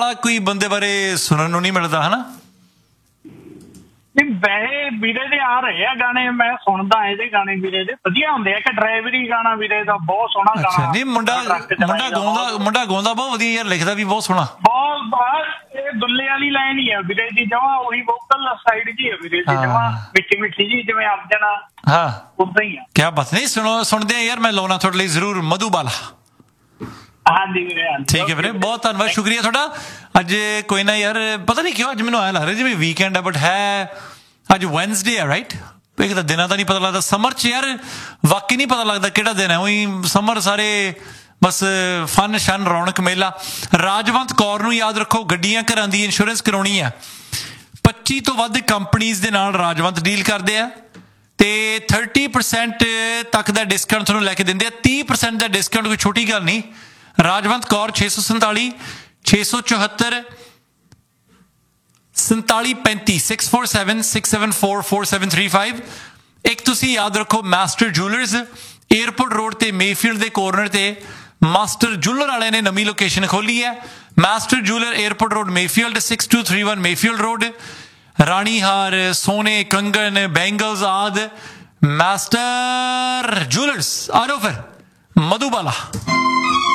ਬਾਲਾ ਕੋਈ ਬੰਦੇ ਬਾਰੇ ਸੁਣਨ ਨੂੰ ਨਹੀਂ ਮਿਲਦਾ ਹੈ ਨਾ। ਵੈਸੇ ਵੀਰੇ ਦੇ ਆ ਰਹੇ ਆ ਗਾਣੇ, ਮੈਂ ਸੁਣਦਾ ਇਹਦੇ ਗਾਣੇ ਵੀਰੇ ਦੇ ਵਧੀਆ ਹੁੰਦੇ ਆ। ਇੱਕ ਡਰਾਈਵਰੀ ਗਾਣਾ ਵੀਰੇ ਦਾ ਬਹੁਤ ਸੋਹਣਾ ਗਾਣਾ। ਨਹੀਂ ਮੁੰਡਾ ਗਾਉਂਦਾ ਬਹੁਤ ਵਧੀਆ ਯਾਰ, ਲਿਖਦਾ ਵੀ ਬਹੁਤ ਸੋਹਣਾ। ਬਹੁਤ ਇਹ ਦੁੱਲੇ ਵਾਲੀ ਲਾਈਨ ਹੀ ਆ ਵੀਰੇ ਦੀ, ਜਮਾਂ ਉਹੀ ਵੋਕਲ ਸਾਈਡ ਜੀ ਆ ਵੀਰੇ ਦੀ, ਜਮਾਂ ਮਿੱਠੀ ਮਿੱਠੀ ਜੀ, ਜਿਵੇਂ ਅਰਜਨ ਹਾਂ ਉਦਾਂ ਹੀ ਆ। ਕਿਆ ਬਾਤ। ਨਹੀਂ ਸੁਣਦੇ ਆ ਯਾਰ, ਮੈਂ ਲਾਉਣਾ ਤੁਹਾਡੇ ਲਈ ਜ਼ਰੂਰ ਮਧੂਬਾਲਾ। ਹਾਂਜੀ ਵੀਰੇ ਠੀਕ ਹੈ ਵੀਰੇ, ਬਹੁਤ ਧੰਨਵਾਦ, ਸ਼ੁਕਰੀਆ ਤੁਹਾਡਾ। ਅੱਜ ਕੋਈ ਨਾ ਯਾਰ, ਪਤਾ ਨਹੀਂ ਕਿਉਂ ਅੱਜ ਮੈਨੂੰ ਆਇਆ ਲੱਗ ਰਿਹਾ ਜਿਵੇਂ ਵੀਕਐਂਡ ਹੈ, ਬਟ ਹੈ ਅੱਜ ਵੈਨਸਡੇ ਹੈ ਰਾਈਟ। ਇੱਕ ਤਾਂ ਦਿਨਾਂ ਦਾ ਨਹੀਂ ਪਤਾ ਲੱਗਦਾ ਸਮਰ 'ਚ ਯਾਰ, ਵਾਕਈ ਨਹੀਂ ਪਤਾ ਲੱਗਦਾ ਕਿਹੜਾ ਦਿਨ ਹੈ। ਉਹੀ ਸਮਰ ਸਾਰੇ ਬਸ ਫਨ ਸ਼ਨ ਰੌਣਕ ਮੇਲਾ। ਰਾਜਵੰਤ ਕੌਰ ਨੂੰ ਯਾਦ ਰੱਖੋ, ਗੱਡੀਆਂ ਘਰਾਂ ਦੀ ਇੰਸ਼ੋਰੈਂਸ ਕਰਾਉਣੀ ਹੈ। 25 ਤੋਂ ਵੱਧ ਕੰਪਨੀਜ਼ ਦੇ ਨਾਲ ਰਾਜਵੰਤ ਡੀਲ ਕਰਦੇ ਆ ਤੇ 30% ਤੱਕ ਦਾ ਡਿਸਕਾਊਂਟ ਤੁਹਾਨੂੰ ਲੈ ਕੇ ਦਿੰਦੇ ਆ। 30% ਦਾ ਡਿਸਕਾਊਂਟ ਕੋਈ ਛੋਟੀ ਗੱਲ ਨਹੀਂ। ਰਾਜਵੰਤ ਕੌਰ 647 674 4735 647 674 4735। ਇੱਕ ਤੁਸੀਂ ਯਾਦ ਰੱਖੋ, ਮਾਸਟਰ ਜੂਲਰਸ ਏਅਰਪੋਰਟ ਰੋਡ ਤੇ ਮੇਫੀਲਡ ਦੇ ਕੋਰਨਰ ਤੇ ਮਾਸਟਰ ਜੂਲਰ ਵਾਲਿਆਂ ਨੇ ਨਵੀਂ ਲੋਕੇਸ਼ਨ ਖੋਲੀ ਹੈ। Master ਜੂਲਰ airport road Mayfield, 6231 Mayfield road. ਰਾਣੀ ਹਾਰ, ਸੋਨੇ, ਕੰਗਨ, ਬੈਂਗਲਸ ਆਦਿ ਮਾਸਟਰ ਜੂਲਰਸ। ਆ ਜਾਓ ਫਿਰ ਮਧੂਬਾਲਾ।